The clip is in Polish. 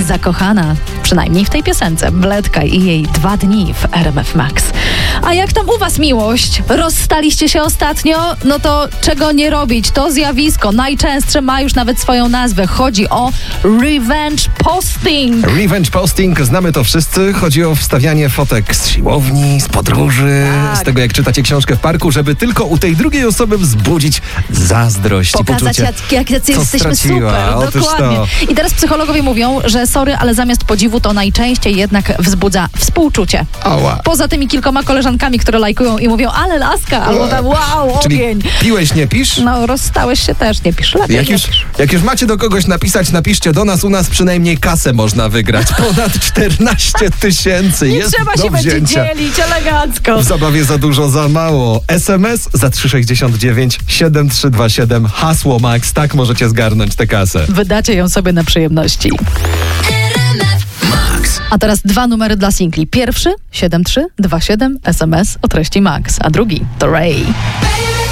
zakochana, przynajmniej w tej piosence, Bledka i jej 2 dni w RMF Max. A jak tam u was miłość? Rozstaliście się ostatnio? No to czego nie robić? To zjawisko najczęstsze ma już nawet swoją nazwę. Chodzi o revenge posting. Revenge posting, znamy to wszyscy. Chodzi o wstawianie fotek z siłowni, z podróży, Tak. z tego jak czytacie książkę w parku, żeby tylko u tej drugiej osoby wzbudzić zazdrość i Pokazać, poczucie, jak co jesteśmy straciła. super. Otóż Dokładnie. to. I teraz psychologowie mówią, że sorry, ale zamiast podziwu to najczęściej jednak wzbudza współczucie. Ała. Poza tymi kilkoma koleżankami, które lajkują i mówią, ale laska, albo tam wow, Czyli ogień. piłeś, nie pisz? No, rozstałeś się też, nie pisz. Lepiej Jak już macie do kogoś napisać, napiszcie do nas. U nas przynajmniej kasę można wygrać. Ponad 14 000 Nie jest trzeba do się będzie wzięcia. dzielić elegancko. W zabawie za dużo, za mało. SMS za 369 7327. Hasło Max. Tak możecie zgarnąć tę kasę. Wydacie ją sobie na przyjemności. Max. A teraz 2 numery dla singli. Pierwszy 7327 SMS o treści Max, a drugi to Ray.